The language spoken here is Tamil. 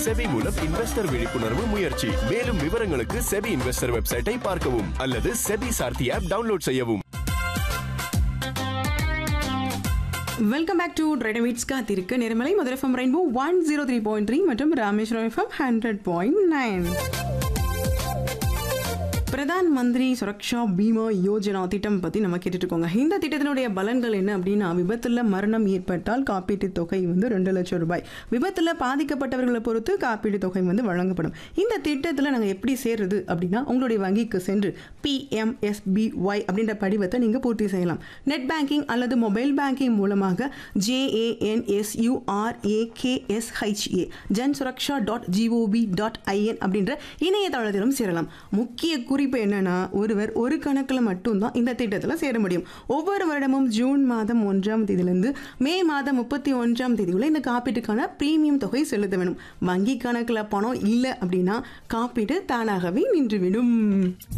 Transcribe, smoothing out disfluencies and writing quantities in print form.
செபி மூலம் இன்வெஸ்டர் விழிப்புணர்வு முயற்சி. மேலும் விவரங்களுக்கு செபி இன்வெஸ்டர் வெப்சைட்டை பார்க்கவும் அல்லது செபி சார்த்தி ஆப் டவுன்லோட் செய்யவும். வெல்கம் பேக் டு ரெடமிட்ஸ் காத்திருக்க நேரமலை மதுரை FM ரெயின்போ 103.3 மற்றும் ராமேஸ்வரம் FM 100.9. பிரதான் மந்திரி சுரக்ஷா பீமா யோஜனா திட்டம் பற்றி நம்ம கேட்டுட்டு இருக்கோங்க. இந்த திட்டத்தினுடைய பலன்கள் என்ன அப்படின்னா, விபத்தில் மரணம் ஏற்பட்டால் காப்பீட்டு தொகை வந்து 2 லட்சம் ரூபாய். விபத்தில் பாதிக்கப்பட்டவர்களை பொறுத்து காப்பீட்டு தொகை வந்து வழங்கப்படும். இந்த திட்டத்தில் நாங்கள் எப்படி சேர்றது அப்படின்னா, உங்களுடைய வங்கிக்கு சென்று PMSBY அப்படின்ற படிவத்தை நீங்கள் பூர்த்தி செய்யலாம். நெட் பேங்கிங் அல்லது மொபைல் பேங்கிங் மூலமாக JANSURAKSHA jansurakshha.gov.in அப்படின்ற இணையதளத்திலும் சேரலாம். முக்கிய குறிப்பு என்னன்னா, ஒருவர் ஒரு கணக்கில் மட்டும்தான் இந்த திட்டத்தில் சேர முடியும். ஒவ்வொரு வருடமும் ஜூன் மாதம் 1ஆம் தேதியிலிருந்து மே மாதம் 31ஆம் தேதிக்குள்ள இந்த காப்பீட்டுக்கான பிரீமியம் தொகை செலுத்த வேணும். வங்கி கணக்கில் பணம் இல்லை அப்படின்னா காப்பீடு தானாகவே நின்றுவிடும்.